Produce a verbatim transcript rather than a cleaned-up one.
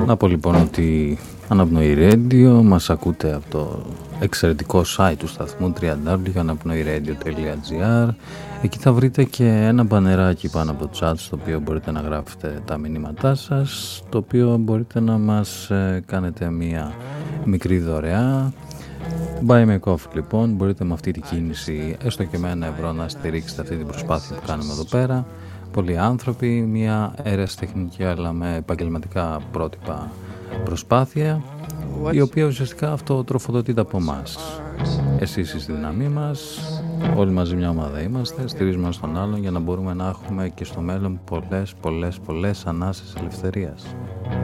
Να πω λοιπόν ότι Αναπνοή Radio μας ακούτε από το εξαιρετικό site του σταθμού double-u double-u double-u τελεία αναπνοήradio τελεία gr. Εκεί θα βρείτε και ένα μπανεράκι πάνω από το chat στο οποίο μπορείτε να γράφετε τα μηνύματά σας, το οποίο μπορείτε να μας κάνετε μια μικρή δωρεά. Buy me coffee λοιπόν, μπορείτε με αυτή την κίνηση έστω και με ένα ευρώ να στηρίξετε αυτή την προσπάθεια που κάνουμε εδώ πέρα. Πολλοί άνθρωποι, μια αιρεσιτεχνική αλλά με επαγγελματικά πρότυπα προσπάθεια, η οποία ουσιαστικά αυτό τροφοδοτείται από εμάς. Εσείς είστε η δύναμή μας, όλοι μαζί μια ομάδα είμαστε, στηρίζουμε ένας τον άλλον για να μπορούμε να έχουμε και στο μέλλον πολλές, πολλές, πολλές ανάσες ελευθερίας.